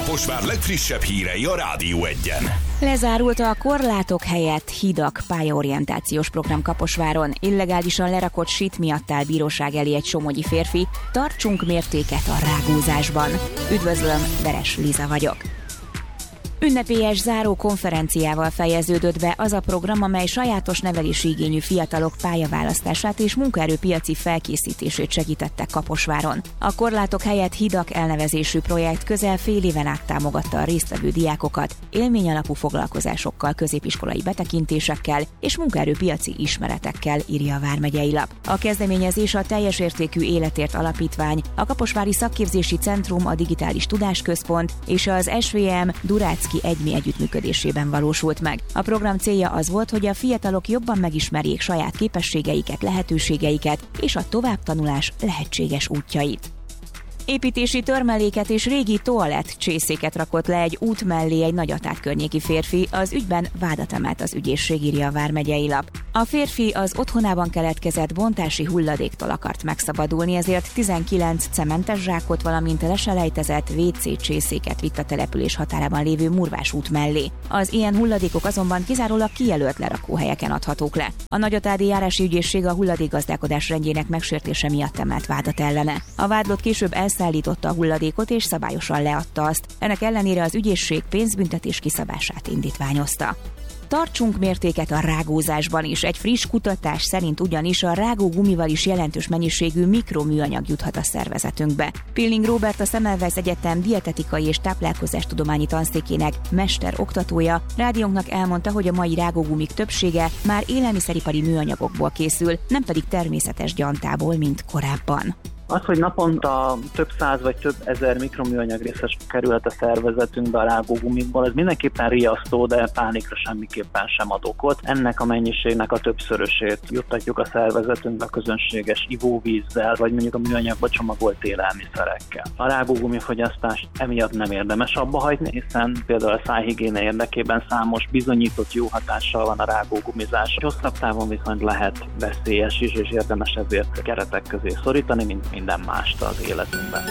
Kaposvár legfrissebb hírei a Rádió Egyen. Lezárult a korlátok helyett hidak pályaorientációs program Kaposváron. Illegálisan lerakott sit miatt áll bíróság elé egy somogyi férfi. Tartsunk mértéket a rágózásban. Üdvözlöm, Veres Liza vagyok. Ünnepélyes záró konferenciával fejeződött be az a program, amely sajátos nevelési igényű fiatalok pályaválasztását és munkaerőpiaci felkészítését segítette Kaposváron. A korlátok helyett hidak elnevezésű projekt közel fél éven át támogatta a résztvevő diákokat élményalapú foglalkozásokkal, középiskolai betekintésekkel és munkaerőpiaci ismeretekkel, írja a Vármegyei Lap. A kezdeményezés a Teljes Értékű Életért Alapítvány, a Kaposvári Szakképzési Centrum, a Digitális Tudásközpont és az SVM Durácki egymi együttműködésében valósult meg. A program célja az volt, hogy a fiatalok jobban megismerjék saját képességeiket, lehetőségeiket és a továbbtanulás lehetséges útjait. Építési törmeléket és régi toalett csészéket rakott le egy út mellé egy Nagyatát környéki férfi, az ügyben vádat emelt az ügyészség, írja a Vármegyei Lap. A férfi az otthonában keletkezett bontási hulladéktól akart megszabadulni, ezért 19 cementes zsákot, valamint leselejtezett WC csészéket vitt a település határában lévő Murvás út mellé. Az ilyen hulladékok azonban kizárólag kijelölt lerakóhelyeken adhatók le. A Nagyatádi járási ügyészség a hulladékgazdálkodás rendjének megsértése miatt emelt vádat ellene. A vádlott később elszállította a hulladékot és szabályosan leadta azt. Ennek ellenére az ügyészség pénzbüntetés kiszabását indítványozta. Tartsunk mértéket a rágózásban is. Egy friss kutatás szerint ugyanis a rágógumival is jelentős mennyiségű mikroműanyag juthat a szervezetünkbe. Pilling Róbert, a Semmelweis Egyetem dietetikai és táplálkozástudományi tanszékének mesteroktatója rádiónknak elmondta, hogy a mai rágógumik többsége már élelmiszeripari műanyagokból készül, nem pedig természetes gyantából, mint korábban. Az, hogy naponta több száz vagy több ezer mikroműanyag részes kerülhet a szervezetünkbe a rágógumikból, ez mindenképpen riasztó, de pánikra semmiképpen sem ad okot. Ennek a mennyiségnek a többszörösét juttatjuk a szervezetünkbe közönséges ivóvízzel, vagy mondjuk a műanyagba csomagolt élelmiszerekkel. A rágógumi fogyasztást emiatt nem érdemes abba hagyni, hiszen például a szájhigiéne érdekében számos bizonyított jó hatással van a rágógumizás. Hosszabb távon viszont lehet veszélyes is, és érdemes ezért keretek közé szorítani, mint minden mást az életünkben.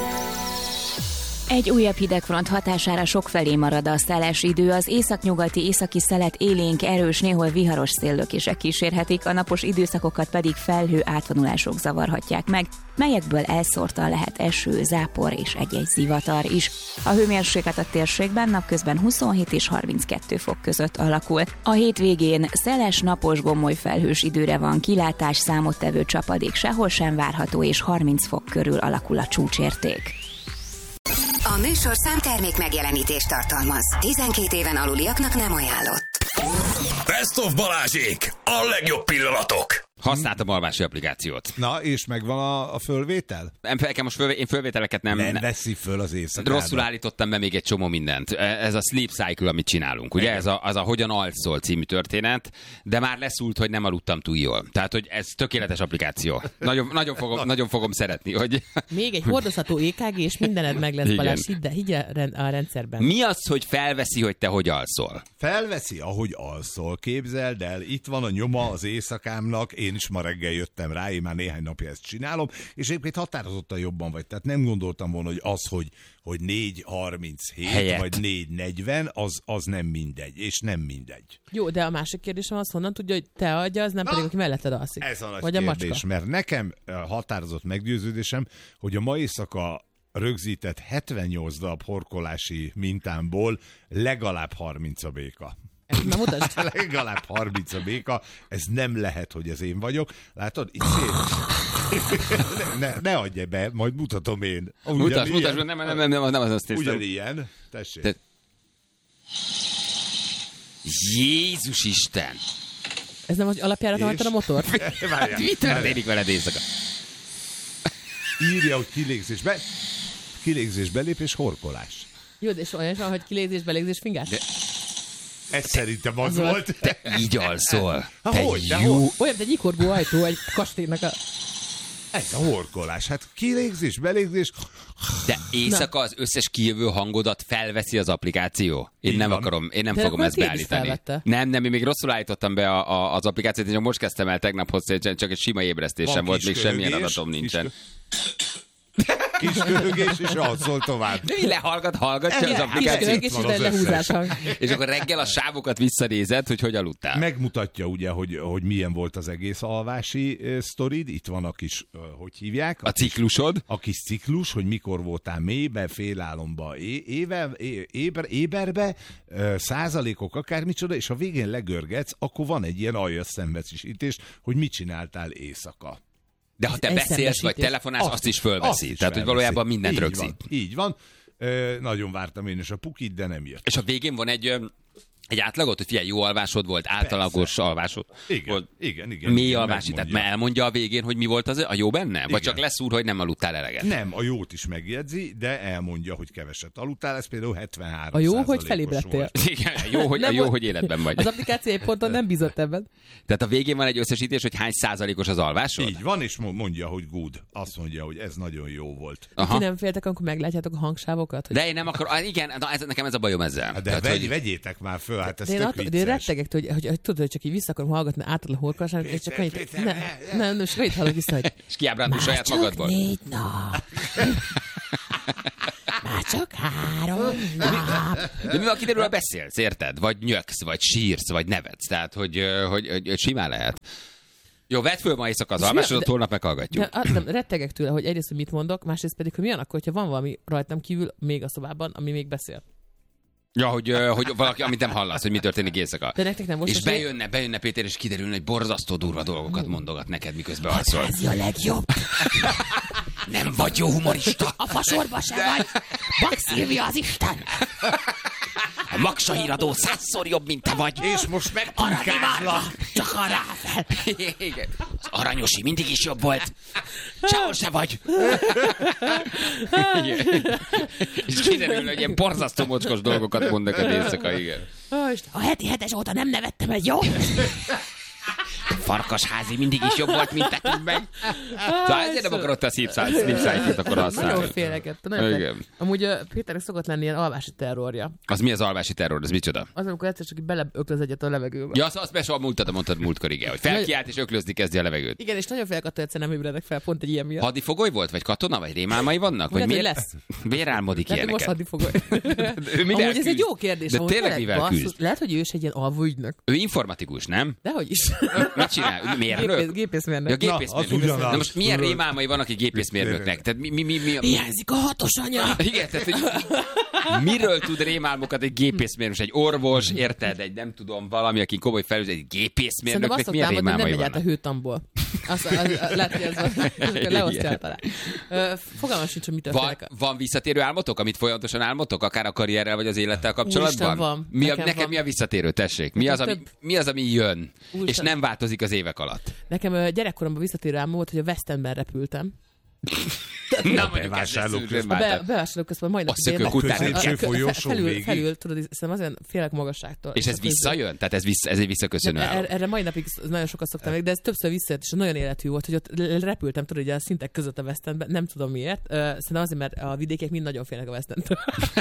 Egy újabb hidegfront hatására sokfelé marad a szeles idő, az északnyugati északi szelet élénk, erős, néhol viharos széllökések kísérhetik, a napos időszakokat pedig felhő átvonulások zavarhatják meg, melyekből elszórtan lehet eső, zápor és egy-egy zivatar is. A hőmérséklet a térségben napközben 27 és 32 fok között alakul. A hétvégén szeles, napos, gomoly felhős időre van kilátás, számottevő csapadék sehol sem várható, és 30 fok körül alakul a csúcsérték. A műsorszám termék megjelenítést tartalmaz. 12 éven aluliaknak nem ajánlott. Best of Balázsék! A legjobb pillanatok! Használtam alvási applikációt. Na, és megvan a fölvétel? Én fölvételeket nem veszi föl az éjszakában. Rosszul állítottam be még egy csomó mindent. Ez a Sleep Cycle, amit csinálunk. Ugye ez a Hogyan alszol című történet, de már leszúlt, hogy nem aludtam túl jól. Tehát, hogy ez tökéletes applikáció. Nagyon fogom szeretni, hogy... Még egy hordozható EKG, és mindened meg lesz, Balázs, higgy a rendszerben. Mi az, hogy felveszi, hogy te hogy alszol? Felveszi, ahogy alszol. Képzeld el, itt van a nyoma az éjszakámnak, én is ma reggel jöttem rá, én már néhány napja ezt csinálom, és egyébként határozottan jobban vagy. Tehát nem gondoltam volna, hogy az, hogy 4:37 helyett, vagy 4:40, az nem mindegy, és nem mindegy. Jó, de a másik kérdésem az, honnan tudja, hogy te adja, az nem pedig, aki melletted alszik. Ez a nagy vagy kérdés, a macska. mert nekem határozott meggyőződésem, hogy a ma éjszaka rögzített 78 darab horkolási mintámból legalább 30 a béka. Na mutasd. Legalább 30 a béka, ez nem lehet, hogy ez én vagyok. Látod? Itt ne adj be, majd mutatom én. Mutasd, nem az azt hiszem. Ugyanilyen, tessék. Jézus Isten! Ez nem az alapjára hagytad a motor? Mi történik veled éjszaka? Írja, hogy kilégzés, belépés, horkolás. Jó, de és olyan van, hogy kilégzés, belégzés, fingás? Ez szerintem az volt. Te így alszol. Olyan, mint egy nyikorgó ajtó egy kastélynak a... Ez a horkolás. Hát kilégzés, belégzés. De éjszaka az összes kijövő hangodat felveszi az applikáció. Én nem fogom ezt beállítani. Nem, én még rosszul állítottam be az applikációt, és most kezdtem el tegnaphoz, csak egy sima ébresztésem volt, még semmilyen adatom nincsen. kis köhögés, és alszol tovább. De mi hallgatja az applikáció. Kis és egy lehúzás hang. És akkor reggel a sávokat visszanézed, hogy aludtál. Megmutatja ugye, hogy milyen volt az egész alvási sztorid. Itt van a kis, hogy hívják? A ciklusod. A kis ciklus, hogy mikor voltál mélybe, félálomba, éberbe, százalékok, akármicsoda, és a végén legörgetsz, akkor van egy ilyen aljas szembesítés, hogy mit csináltál éjszaka. De ha te beszélsz, vagy telefonálsz, azt is fölveszi. Tehát, hogy valójában mindent rögzít. Így van. Nagyon vártam én is a pukit, de nem jött. És a végén van egy átlagot, hogy figyelj, jó alvásod volt, általagos alvásod volt. Igen. Mély alvási, tehát elmondja a végén, hogy mi volt a jó benne? Vagy Igen. csak leszúr, hogy nem aludtál eleget? Nem, a jót is megjegyzi, de elmondja, hogy keveset aludtál, ez például 73%. A jó, hogy felébredtél. Igen, jó, hogy életben vagy. Az applikáció egy ponton nem bízott ebben. Tehát a végén van egy összesítés, hogy hány százalékos az alvásod? Így van, és mondja, hogy good. Azt mondja, hogy ez nagyon jó volt. Ti nem féltek, amikor meglátjátok a hangsávokat? Hogy... De én nem akarok, igen, nekem ez a bajom ezzel. De tehát, vegyétek már föl, hát ez tök de én vicces. rettegek, hogy tudod, hogy csak így vissza akarom hallgatni átadni a horkolását, és csak annyit, nem, csak annyit hallok vissza, hogy és kiábrándul saját magadból. 4 nap. Már csak 3 nap. De mivel kiderül, beszélsz, érted? Vagy nyöksz, vagy sírsz, vagy nevetsz. Tehát, hogy simán lehet. Jó, vedd föl ma éjszaka az alvásodat, holnap meghallgatjuk. Nem, rettegek tőle, hogy egyrészt, hogy mit mondok, másrészt pedig, hogy mi akkor, hogyha van valami rajtam kívül még a szobában, ami még beszél. Ja, hogy valaki, amit nem hallasz, hogy mi történik éjszaka. De nektek nem most és bejönne Péter, és kiderülne, hogy borzasztó durva dolgokat mondogat neked, miközben alszol. Ez a legjobb. Nem vagy jó humorista. A fasorba se vagy. Bak Szilvia az Isten. A Maksa híradó 100-szor jobb, mint te vagy. És most megpunkázlak. Csak a ráfel. Igen. Az Aranyosi mindig is jobb volt. Sehol se vagy. És kiderül, hogy ilyen borzasztó mocskos dolgokat mond neked éjszaka, igen. A heti 7-es óta nem nevettem egy jó. Farkasházi mindig is jobb volt, mint tekünk meg. Szóval ezért nem akarod te a Sleep Cycle-t akkor használni. Nagyon félrekedtem. Amúgy Péternek szokott lenni ilyen alvási terrorja. Az mi az alvási terror? Ez micsoda? Az, amikor egyszer csak beleöklöz egyet a levegőbe. Ja, azt be mondtad múltkor, igen, hogy felkiált és öklözni kezdi a levegőt. Igen, és nagyon félek attól, hogy egyszer nem ébredek fel, pont egy ilyen miatt. Hadifogoly volt, vagy katona, vagy rémálmai vannak? Vagy miért lesz? Miért álmodik ilyeneket? Most hadifogoly. Amúgy ez egy jó kérdés. De tényleg mivel küzd? Lehet, hogy ő is egy ilyen alvóügynök. Ő informatikus, nem? Dehogy is. Mit csinál? Mérnök? Gépészmérnök. Ja, gépészmérnök. Na most milyen rémálmai van, aki gépészmérnöknek? Tehát mi? Hiányzik a 6-os anya. Igen, tehát hogy miről tud rémálmokat egy gépészmérnök, egy orvos, érted? Egy nem tudom, valami, aki komoly felügy, egy gépészmérnöknek milyen rémálmai vannak? Nem megy át a hőtamból. Lehet, hogy ez leosztja alá. Fogalmam sincs, hogy mi történik. Van visszatérő álmotok, amit folyamatosan álmotok, akár a karrierrel vagy az élettel kapcsolatban? Úristen, van. Nekem mi a visszatérő? Tessék. Mi az, ami jön, és nem változik az évek alatt? Nekem gyerekkoromban visszatérő álmom volt, hogy a West Endben repültem. A bevásárlóközpontban majdnem. Felül, tudod, hiszem azért félek magasságtól. És ez visszajön? Tehát ez egy visszaköszönő álom? Erre mai napig nagyon sokat szoktam meg, de ez többször visszajött, és nagyon életű volt, hogy ott repültem, tudod, ugye a szintek között a West Endben, nem tudom miért. Szerintem azért, mert a vidékiek mind nagyon félnek a West Endtől.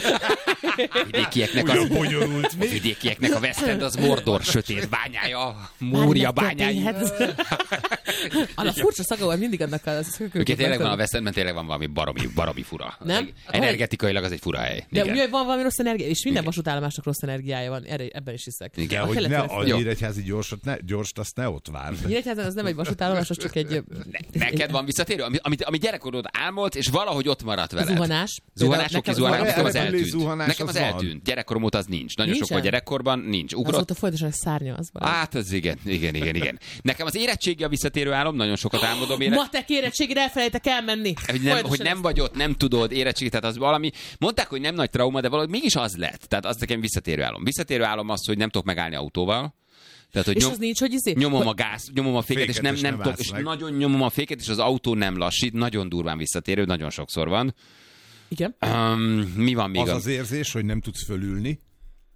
Vidékieknek a West End az Mordor sötét bányája, Múria bányája. A furcsa szaga volt mindig annak a szökőknek. Tényleg van a West Endben, tényleg van valami baromi fura. Nem? Energetikailag az egy fura hely. De ugye van valami rossz energia, és minden vasútállomásnak rossz energiája van, ebben is hiszek. Igen, hogy ne a Nyíregyházi gyorst, azt ne ott várd. Nyíregyházan az nem egy vasútállomás, az csak egy... Neked van visszatérő? Ami gyerekkorod álmod, és valahogy ott maradt veled. Zuhanás. Nekem az eltűnt. Gyerekkorom óta az nincs. Nagyon sok volt gyerekkorban, nincs. Azóta folyamatosan egy szárnya az van. Hát az igen. Nekem az érettségi a visszatérő álom, nagyon sokat álmodom matek érettségére elfelejtek elmenni. Hogy nem vagy ott, nem tudod érettségi, tehát az valami. Mondták, hogy nem nagy trauma, de valahogy mégis az lett. Tehát az nekem visszatérő álom. Visszatérő álom az, hogy nem tudok megállni autóval. Tehát, hogy és az nincs, hogy nyomom a gáz, nyomom a féket, és nem tudok, és nagyon nyomom a féket, és az autó nem lassít, nagyon durván visszatérő, nagyon sokszor van. Igen. Mi van még? Az érzés, hogy nem tudsz fölülni.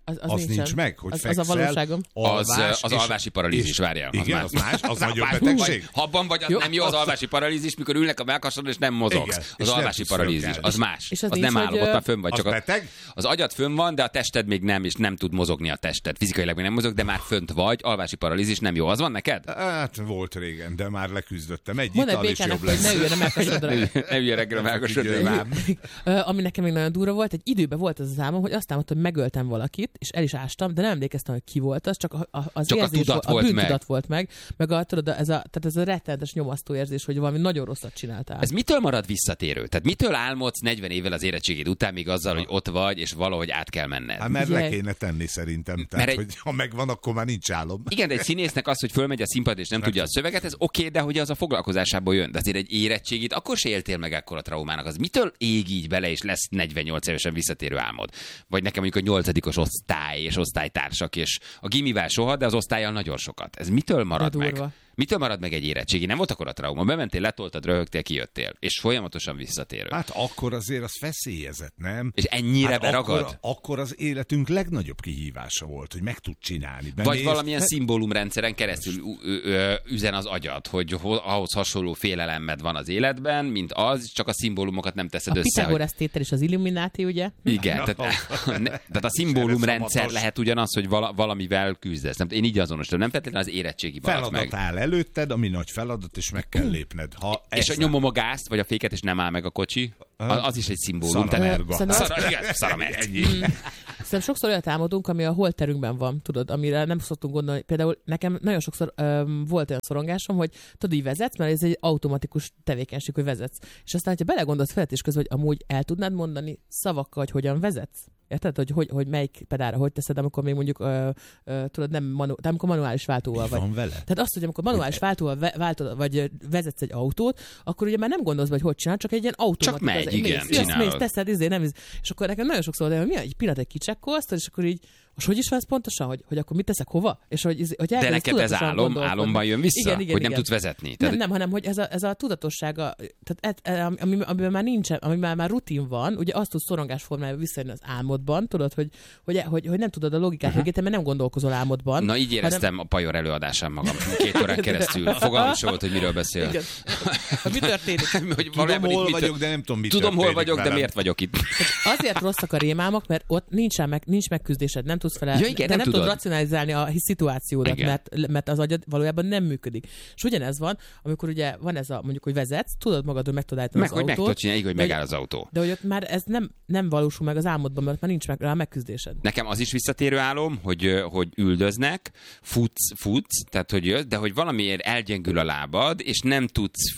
Az nincs meg, hogy az a valóságom. Az alvási paralízis, várjál. Igen, az más, az nagyobb betegség. Habban vagy, az nem jó az alvási paralízis, mikor ülnek a mellkasodon és nem mozogsz. Igen, Az és alvási paralízis, az más. És az nincs, nem álom, ott már fönn vagy. Az Csak beteg? az agyad fönn van, de a tested még nem, és nem tud mozogni a tested. Fizikailag még nem mozog, de már fönt vagy. Alvási paralízis nem jó. Az van neked? Hát volt régen, de már leküzdöttem. Egy Mondd egy ital is békának, jobb hogy lesz. ne üljön a mellkasodra. Ne üljön reggel a mellkasodra. Ami nekem még nagyon durva volt, egy időben volt az álmom, hogy azt álmodtam, hogy megöltem valakit, és el is ástam, de nem emlékeztem, hogy ki volt az, csak az csak érzés, a bűntudat volt meg, meg tudod, ez a rettenetes nyomasztó érzés, hogy valami nagyon rosszat csináltál. Ez mitől marad visszatérő? Tehát mitől álmodsz 40 évvel az érettségid után, még azzal, hogy ott vagy, és valahogy át kell menned? Hát mert le kéne tenni szerintem. Tehát, hogy ha megvan, akkor már nincs álom. Igen, de egy színésznek az, hogy fölmegy a színpad és nem tudja a szöveget, ez oké, de hogy az a foglalkozásából jön. De azért egy érettségit akkor se éltél meg ekkora traumának. Az mitől ég így bele, és lesz 48 évesen visszatérő álmod? Vagy nekem mondjuk a 8. osztály és osztálytársak, és a gimivel soha, de az osztállyal nagyon sokat. Ez mitől marad meg? Mitől marad meg egy érettségi? Nem volt akkor a trauma. Bementél, letoltad, röhögtél, kijöttél. És folyamatosan visszatérő. Hát akkor azért az feszélyezett, nem? És ennyire beragad? Akkor az életünk legnagyobb kihívása volt, hogy meg tud csinálni. Vagy valamilyen szimbólumrendszeren keresztül üzen az agyad, hogy ahhoz hasonló félelemmed van az életben, mint az, csak a szimbólumokat nem teszed össze. A Pitagorasz tétel és az Illuminati, ugye? Igen, tehát a szimbólumrendszer lehet ugyanaz, hogy valamivel küzdesz. Én így azonosítom, nem feltétlenül az érettségi marad meg. Előtted, ami nagy feladat, és meg kell lépned. És nyomom a gázt, vagy a féket, és nem áll meg a kocsi, az is egy szimbólum. Szerintem sokszor olyat álmodunk, ami a holterünkben van, tudod, amire nem szoktunk gondolni. Például nekem nagyon sokszor volt olyan szorongásom, hogy tudod, így vezetsz, mert ez egy automatikus tevékenység, hogy vezetsz. És aztán, ha belegondolsz vezetés közben, hogy amúgy el tudnád mondani szavakkal, hogy hogyan vezetsz? Érted, hogy melyik pedálra hogy teszed, amikor még mondjuk tudod, de amikor manuális váltóval vagy. Van vele? Tehát azt, hogy amikor manuális váltóval vagy vezetsz egy autót, akkor ugye már nem gondolsz, hogy csinál, csak egy ilyen automatikus. Csak megy, igen, csinálod. Mész, teszed, nem. És akkor nekem nagyon sokszor de mi egy pillanat egy kicsekkolsz, és akkor így most hogy is van ez pontosan, hogy akkor mit teszek hova? És hogy de neked ez álomban jön vissza, igen, hogy nem tudsz vezetni. Nem, hanem hogy ez a tudatossága, tehát amiben már nincsen, amiben már rutin van, ugye azt tudsz szorongás formájában visszajönni az álmodban, tudod, hogy nem tudod a logikát megérteni, mert nem gondolkozol álmodban. Na így éreztem a Pajor előadásán magam 2 órán keresztül. Fogalmam sem volt, hogy miről beszél. Igen. Mi történik? Tudom, hol vagyok, de nem tudom, mit tudom, hol vagyok, de miért vagyok itt? Azért rosszak a rémálmok, mert ott nincs megküzdésed, nem tudsz fel, igen, de nem tudod racionalizálni a szituációdat, mert az agyad valójában nem működik. És ugyanez van, amikor ugye van ez a mondjuk, hogy vezetsz, tudod magadról meg tudod állítani az autót. Meg tudod csinálni, hogy megáll az autó. De hogy ott már ez nem valósul meg az álmodban, mert már nincs rá megküzdésed. Nekem az is visszatérő álom, hogy üldöznek, futsz, tehát hogy de hogy valamiért elgyengül a lábad, és nem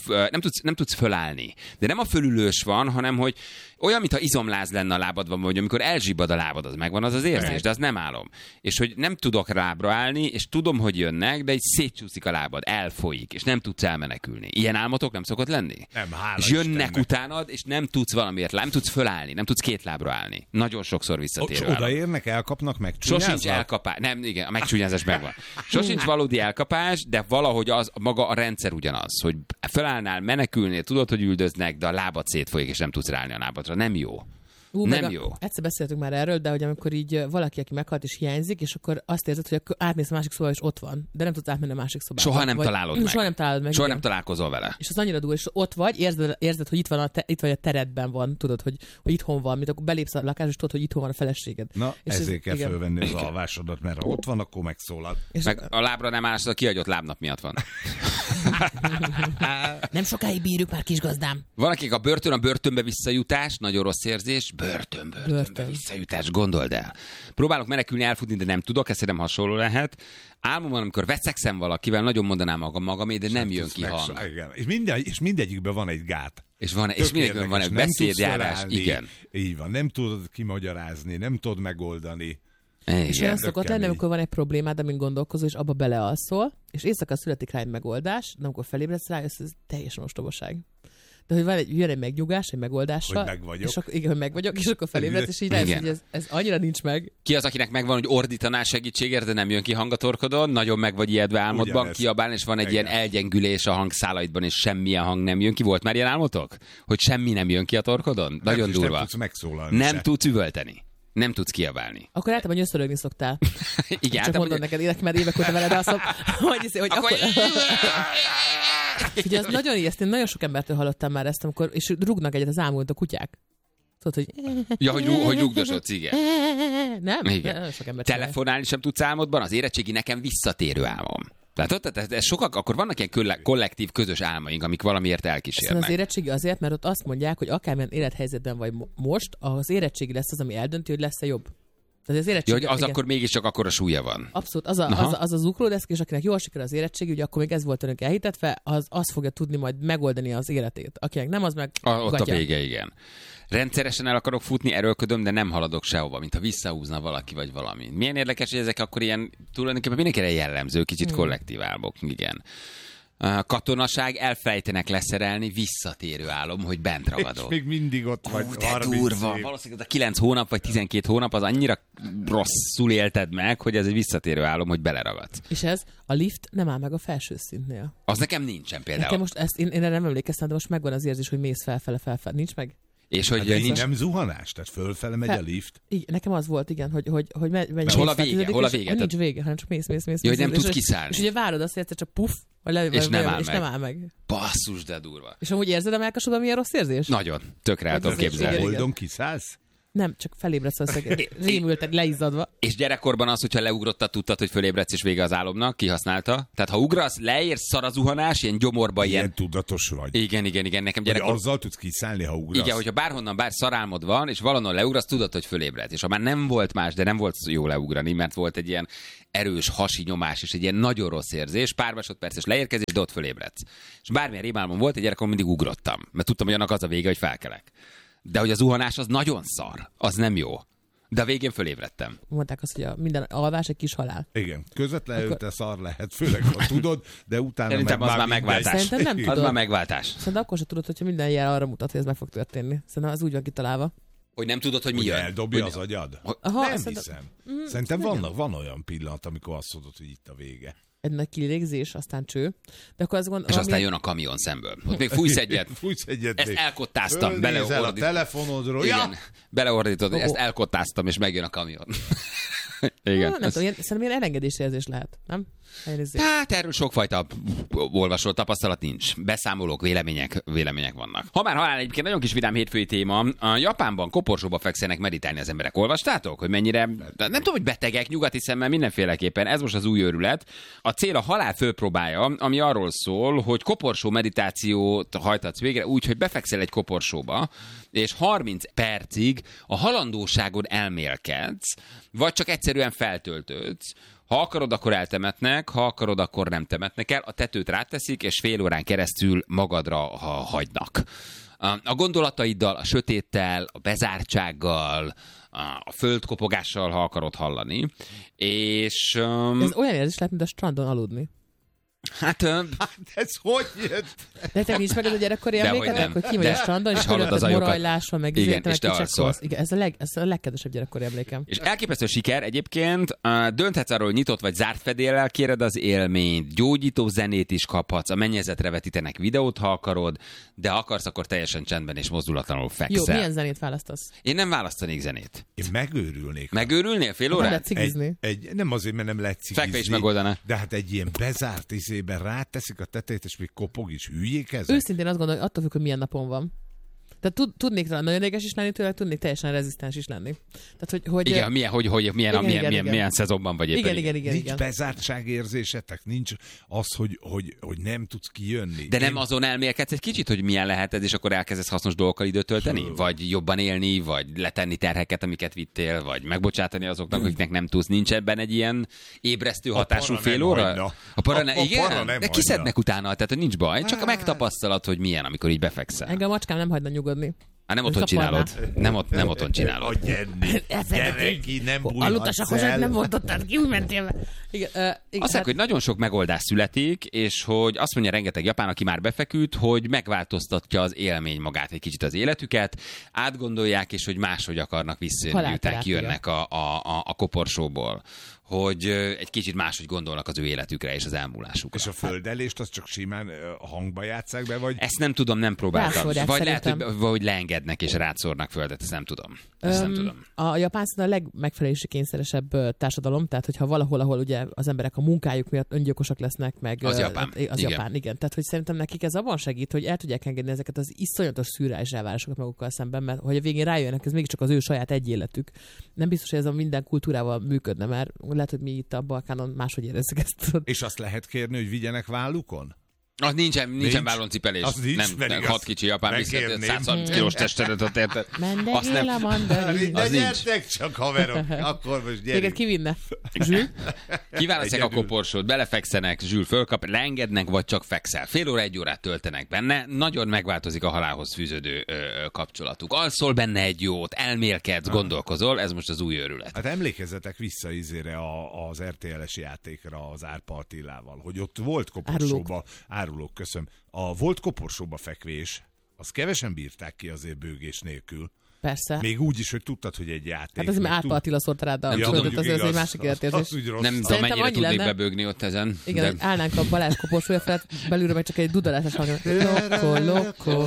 tudsz fölállni. De nem a fölülős van, hanem hogy olyan, mintha izomláz lenne a lábadban, vagy amikor elzsibbad a lábad, az megvan az érzés, de az nem álom. És hogy nem tudok lábra állni, és tudom, hogy jönnek, de így szétcsúszik a lábad, elfolyik, és nem tudsz elmenekülni. Ilyen álmotok nem szokott lenni? Nem, hála és jönnek Istennek. utánad, és nem tudsz valamiért, nem tudsz fölállni, nem tudsz 2 lábra állni. Nagyon sokszor visszatérő álom. Odaérnek, elkapnak, megcsúnyáznak? Sosincs elkapás. Nem, igen, a megcsúnyázás megvan. Sosincs valódi elkapás, de valahogy az maga a rendszer ugyanaz, hogy fölállnál, menekülnél, tudod, hogy üldöznek, de a lábad szétfolyik, és nem tudsz ráállni a lábadra. Nem jó. Nem jó. Egyszer beszéltünk már erről, de hogy amikor így valaki, aki meghalt és hiányzik, és akkor azt érzed, hogy átmész a másik szobába, és ott van, de nem tudsz átmenni a másik szobába. Soha nem találod meg. Soha nem találod meg. Soha nem találkozol vele. És az annyira durva, és ott vagy, érzed, hogy itt vagy a teredben van, tudod, hogy itthon van, mint akkor belépsz a lakásba, és tudod, hogy itthon van a feleséged. Na, és ezért kell fölvenni az alvásodat, mert ha ott van, akkor megszólal. És meg a lábra nem állsz, a kihagyott lábnap miatt van. Nem sokáig bírjuk már, kisgazdám. Van, akik a börtönbe visszajutás, nagyon rossz érzés, börtönbe visszajutás, gondold el. Próbálok menekülni, elfutni, de nem tudok, ez szerintem hasonló lehet. Álmomban, amikor veszekszem valakivel, nagyon mondanám magamé, de nem jön ki hang. Igen. És mindegyikben van egy gát. És mindegyikben van egy beszédjárás, igen. Így van, nem tudod kimagyarázni, nem tudod megoldani. Igen. És olyan szokott lenni, amikor van egy problémád, amin gondolkozol, és abba belealszol, és éjszaka születik rá egy megoldás, de amikor felébredsz rá, ez teljesen ostobaság. De hogy jön egy megnyugás, egy megoldással. Hogy megvagyok. És akkor, igen, hogy megvagyok, és akkor felébredsz, és így rájössz, hogy ez annyira nincs meg. Ki az, akinek megvan, hogy ordítanál segítségért, de nem jön ki hang a torkodon, nagyon meg vagy ijedve álmodban, kiabálni, és van egy ilyen elgyengülés a hangszálaidban, és semmilyen hang nem jön ki. Volt már ilyen álmotok? Hogy semmi nem jön ki a torkodon? Nagyon durva. Nem tudsz megszólalni. Nem tudsz üvölteni. Nem tudsz kiabálni. Akkor általában nyöszörögni szoktál. Igen, Csak mondom neked, mert évek óta veled alszom, hogy akkor... Ugye az nagyon ijesztő, nagyon sok embertől hallottam már ezt, amikor, és rúgnak egyet az ámult a kutyák. Tudod, hogy... Ja, hogy rúgdosodsz, igen. Nem? Igen. Nagyon sok ember Telefonálni sem tudsz álmodban, az érettségi nekem visszatérő álmom. Tehát ez sokak, akkor vannak ilyen kollektív, közös álmaink, amik valamiért elkísérnek. Az érettségi azért, mert ott azt mondják, hogy akármilyen élethelyzetben vagy most, az érettségi lesz az, ami eldönti, hogy lesz-e jobb. Tehát az érettségi, hogy az akkor mégiscsak akkora súlya van. Abszolút. Az ugródeszk, és akinek jól sikerül az érettségi, ugye akkor még ez volt önök elhitetve, az fogja tudni majd megoldani az életét. Akinek nem, az meg ott a vége, igen. Rendszeresen el akarok futni, erőlködöm, de nem haladok sehova, mintha visszahúzna valaki vagy valami. Milyen érdekes, hogy ezek akkor ilyen tulajdonképpen mindenkire jellemző, kicsit kollektív álmok, igen. A katonaság, elfelejtenek leszerelni, visszatérő álom, hogy bent ragadok. És még mindig ott vagy. De durva. Valószínűleg a 9 hónap vagy 12 hónap az annyira rosszul élted meg, hogy ez egy visszatérő álom, hogy beleragadsz. És ez a lift nem áll meg a felső szintnél. Az nekem nincsen például. Nekem most ezt, én erre nem emlékeztem, de most megvan az érzés, hogy mész felfele. Nincs meg? És hogy hát nincs nem zuhanás, tehát fölfele megy a lift. Igen, nekem az volt, igen, hogy megy. Hol a vége? Hol a vége? Nincs vége, hanem csak mész. Ja, hogy nem tudsz kiszállni. És ugye várod azt, hogy egyszer csak puff, és nem áll meg. Basszus, de durva. És amúgy érzed a melkasodban milyen rossz érzés? Nagyon. Tökre el tudom képzelni. Holdon kiszállsz? Nem, csak felébredsz valószínűleg. Rémülted, leizzadva. És gyerekkorban az, hogyha leugrottad, tudtad, hogy fölébredsz és vége az álomnak, kihasználta. Tehát ha ugrasz, leérsz, szar a zuhanás, ilyen gyomorba ilyen tudatos vagy. Igen, nekem gyerekkorban. Azzal tudsz kiszállni, ha ugrasz. Igen, hogyha bárhonnan bár szarálmod van, és valahol leugrasz, tudod, hogy fölébredsz. És ha már nem volt más, de nem volt jó leugrani, mert volt egy ilyen erős hasi nyomás, és egy ilyen nagyon rossz érzés, pár másodperces leérkezés, de ott fölébredsz. És bármilyen rémálmom volt, egy gyerekkorban mindig ugrottam, mert tudtam, hogy annak az a vége, hogy felkelek. De hogy a zuhanás az nagyon szar, az nem jó. De a végén fölébredtem. Mondták azt, hogy minden alvás egy kis halál. Igen, közvetlenül előtte szar lehet, főleg ha tudod, de utána szerintem az már megváltás. Szerintem nem tudod. Az már megváltás. Szerintem akkor sem tudod, hogyha minden jel arra mutat, hogy ez meg fog történni. Szerintem az úgy van kitalálva. Hogy nem tudod, hogy mi jön. Eldobja az agyad? Aha, nem hiszem. Szerintem van olyan pillanat, amikor azt mondod, hogy itt a vége. Egy nagy kilégzés, aztán cső. De akkor azt és aztán jön a kamion szemből. Ott még fújsz egyet. Ezt elkottáztam. Beleordítod a telefonodról. Igen, beleordítod, ezt elkottáztam, és megjön a kamion. Igen. Nem tudom, szerintem ilyen elengedésérzés lehet, nem? Hát erről sokfajta olvasott tapasztalat nincs. Beszámolók, vélemények vannak. Ha már halál, egyébként nagyon kis vidám hétfői téma. A Japánban koporsóba fekszenek meditálni az emberek. Olvastátok, hogy mennyire, nem tudom, hogy betegek, nyugati szemmel mindenféleképpen. Ez most az új őrület. A cél a halál főpróbája, ami arról szól, hogy koporsó meditációt hajtatsz végre úgy, hogy befekszel egy koporsóba, és 30 percig a halandóságon elmélkedsz, vagy csak egyszerűen feltöltődsz. Ha akarod, akkor eltemetnek, ha akarod, akkor nem temetnek el. A tetőt ráteszik, és fél órán keresztül magadra hagynak. A gondolataiddal, a sötéttel, a bezártsággal, a földkopogással, ha akarod hallani. És... Ez olyan érzés lehet, mint a strandon aludni. Hát ez hogy jött? De te nincs meg ez a gyerekkori emlékedek, hogy ki vagy a strandon, és hallod morajlással, meg igen, és te alszol. Igen, ez a legkedvesebb gyerekkori emlékem. És elképesztő siker egyébként, dönthetsz arról, hogy nyitott vagy zárt fedéllel kéred az élményt, gyógyító zenét is kaphatsz, a mennyezetre vetítenek videót, ha akarod, de ha akarsz, akkor teljesen csendben és mozdulatlanul fekszel. Jó, milyen zenét választasz? Én nem választanék zenét. Én megőrülnék. Megőrülnél fél órát? Nem lehet cigizni. Nem azért, mert nem lehet cigizni. Fekve is megoldaná. De hát egy ilyen bezárt izében ráteszik a tetejét, és még kopog is, hülyék ezek? Őszintén azt gondolom, hogy attól függ, hogy milyen napon van. Tehát tudnék talán nagyon ideges is lenni tőle, tudnék teljesen rezisztens is lenni. Tehát, hogy igen, milyen szezonban vagy éppen. Igen. Nincs bezártságérzésetek, nincs az, hogy nem tudsz kijönni. De nem azon elmélkedsz egy kicsit, hogy milyen lehet ez, és akkor elkezdesz hasznos dolgokkal időt tölteni? Vagy jobban élni, vagy letenni terheket, amiket vittél, vagy megbocsátani azoknak, akiknek nem tudsz. Nincs ebben egy ilyen ébresztő hatású fél óra? A para igen? De kiszednek utána, tehát hogy nincs baj, csak megtapasztalat, hogy milyen, amikor így befekszel. Engem a macskám nem hagyna nyugodni. Nem otthon csinálod. Nem otthon csinálod. Gyere ki, nem bújhatsz el. Nem mondottad ki, úgy mentél. Azt mondják, hogy nagyon sok megoldás születik, és hogy azt mondja rengeteg japán, aki már befeküdt, hogy megváltoztatja az élmény magát egy kicsit az életüket, átgondolják, és hogy máshogy akarnak visszajönni, miután kijönnek a koporsóból. Hogy egy kicsit máshogy gondolnak az ő életükre és az elmúlásukra. És a földelést azt csak simán hangba játsszák be, vagy? Ezt nem tudom, nem próbáltam. Vagy lehet, hogy leengednek. leengednek és rátszórnak föl, ezt nem tudom. Nem tudom. A japán a legmegfelelési kényszeresebb társadalom, tehát hogyha valahol, ahol ugye az emberek a munkájuk miatt öngyilkosak lesznek, meg az Japán. Igen. Tehát, hogy szerintem nekik ez abban segít, hogy el tudják engedni ezeket az iszonyatos szürreális elvárásokat magukkal szemben, mert hogy a végén rájönnek, ez mégiscsak az ő saját egy életük. Nem biztos, hogy ez a minden kultúrával működne, mert lehet, hogy mi itt a Balkánon máshogy érezzük ezt. És azt lehet kérni, hogy vigyenek vállukon? Az nincsen vállóncipelés. Nem, 6 kicsi japán viszont 130 kilós testedet ott érted. Mendekél a mandarin. De gyertek csak, haverok, akkor most gyerünk. Téged kivinne? Zsül? Kiválasztják a koporsót, belefekszenek, Zsül fölkap, leengednek, vagy csak fekszel. Fél óra, 1 órát töltenek benne, nagyon megváltozik a halálhoz fűződő kapcsolatuk. Alszol benne egy jót, elmélkedsz, gondolkozol, ez most az új őrület. Hát emlékezzetek vissza az RTL-es játékra az Árpa Attilával, hogy ott volt koporsóba, árulók, köszönöm. Volt koporsóba fekvés, azt kevesen bírták ki azért bőgés nélkül. Persze. Még úgy is, hogy tudtad, hogy egy játék. Hát ez Árpa Attila szólt rád, az egy másik életérzés. Nem tudom, mennyire tudnék bebőgni ott ezen. Igen, de... állnánk a Balázs koporsója felett, belülről meg csak egy dudalásás hallganak. Loko.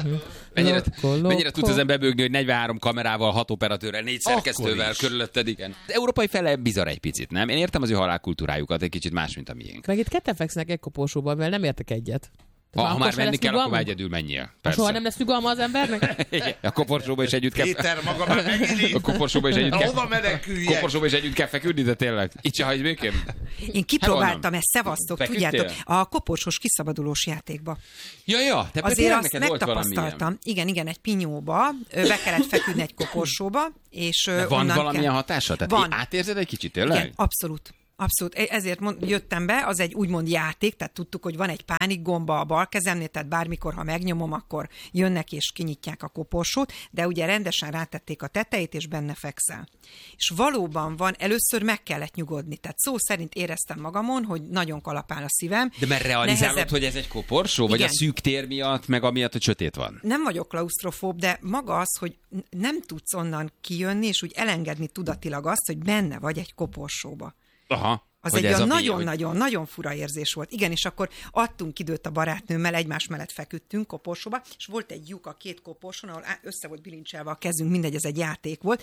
Mennyire tudsz ezen bebőgni, hogy 43 kamerával, 6 operatőrrel, 4 szerkesztővel körülötted, igen. De európai fele bizarr egy picit, nem? Én értem az ő halálkultúrájukat, egy kicsit más, mint a miénk. Meg itt ketten feksznek egy koporsóban, mert nem értek egyet. Ha már menni kell, akkor már egyedül menjél. Soha nem lesz nyugalma az embernek? A koporsóba is együtt kell. Péter, maga már megint. A koporsóba is együtt kell. Hova meneküljek? Koporsóba is együtt kell feküdni, de tényleg. Itt se hagyj békén. Én kipróbáltam ezt, szevasztok, tudjátok, a koporsós kiszabadulós játékba. Ja, te azért azt megtapasztaltam. Igen, egy pinyóba, be kellett feküdni egy koporsóba, és van valamilyen hatása? Tehát átérzed egy kicsit, tényleg? Igen, abszolút. Abszolút, ezért jöttem be, az egy úgymond játék, tehát tudtuk, hogy van egy pánikgomba a bal kezemnél, tehát bármikor, ha megnyomom, akkor jönnek és kinyitják a koporsót, de ugye rendesen rátették a tetejét, és benne fekszel. És valóban van, először meg kellett nyugodni, tehát szó szerint éreztem magamon, hogy nagyon kalapál a szívem. De mert realizálod, hogy ez egy koporsó, vagy a szűk tér miatt, meg amiatt, hogy sötét van? Nem vagyok klausztrofób, de maga az, hogy nem tudsz onnan kijönni, és úgy elengedni tudatilag azt, hogy benne vagy egy koporsóba. Aha. Az egy nagyon fura érzés volt. Igen, és akkor adtunk időt a barátnőmmel, egymás mellett feküdtünk koporsóba, és volt egy lyuk a két koporsón, ahol össze volt bilincselve a kezünk, mindegy, ez egy játék volt.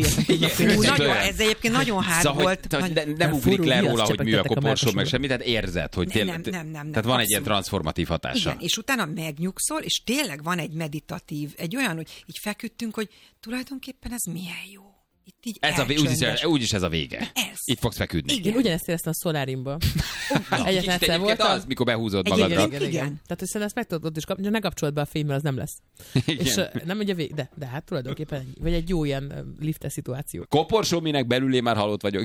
Ez egyébként nagyon hard volt. Nem ugrik le róla, hogy mi a koporsó, meg semmi, tehát érzed, hogy tényleg. Nem. Tehát van egy ilyen transformatív hatása. Igen, és utána megnyugszol, és tényleg van egy meditatív, egy olyan, hogy így feküdtünk, hogy tulajdonképpen ez milyen jó. Úgyis ez a vége. Itt fogsz feküdni. Igen, ugyanezt éreztem a szolárimban. Egyetlen voltam. Az, mikor behúzod magadra. Igen. Tehát, hogy szerintem ezt meg tudod ott is kapni, ne kapcsolod be a fény, mert az nem lesz. És nem ugye de hát tulajdonképpen, vagy egy jó ilyen liftes szituáció. Koporsó, minek belül én már halott vagyok.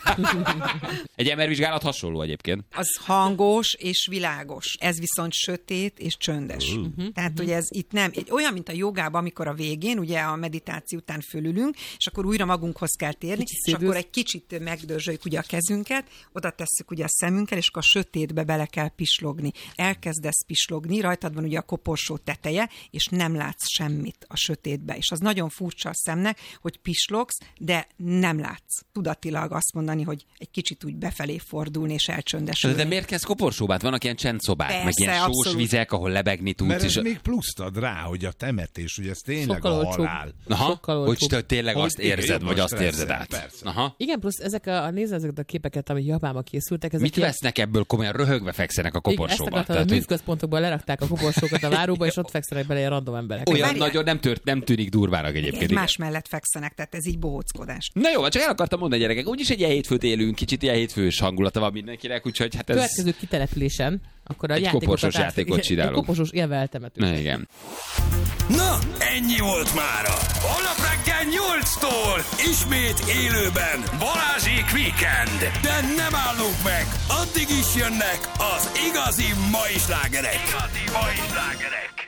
Egy MR-vizsgálat hasonló egyébként. Az hangos és világos. Ez viszont sötét és csöndes. Tehát, hogy ez itt nem, olyan, mint a jogában, amikor a végén, ugye a meditáció után fölülünk, és akkor újra magunkhoz kell térni, és akkor egy kicsit megdörzsöljük ugye a kezünket, oda tesszük ugye a szemünkkel, és akkor a sötétbe bele kell pislogni. Elkezdesz pislogni, rajtad van ugye a koporsó teteje, és nem látsz semmit a sötétbe. És az nagyon furcsa a szemnek, hogy pislogsz, de nem látsz. Tudatilag azt mondani, hogy egy kicsit úgy befelé fordulni és elcsöndesülni. De miért kezd koporsóba? Vannak ilyen csendszobák, persze, meg ilyen sós abszolút. Vizek, ahol lebegni tudsz. Mert ez még pluszt ad rá, hogy a temetés, ugye ez tényleg sokkal a halál. Hogy tényleg azt érzed, vagy azt érzed át. Aha. Igen, plusz ezeket a képeket, amik Japánban készültek. Mit vesznek ebből, komolyan röhögve fekszenek a koporsóba? Ezt a műzközpontokban lerakták a koporsókat a váróba, és ott fekszenek bele ilyen random emberek. Olyan nagyon nem tűnik durvának egyébként. Egymás mellett fekszenek, tehát ez így bohóckodás. Na jó, csak el akartam mondani, gyerekek, úgyis egy ilyen hétfőt élünk, kicsit ilyen hétfős hangulata van mindenkinek, úgyhogy hát ez... Következő kitelepülésen, akkor a koporsós játékot csinálunk. Egy koporsós élve eltemető. Igen. Na, ennyi volt mára. Holnap reggel 8-tól ismét élőben Balázsék Weekend. De nem állunk meg, addig is jönnek az igazi mai slágerek.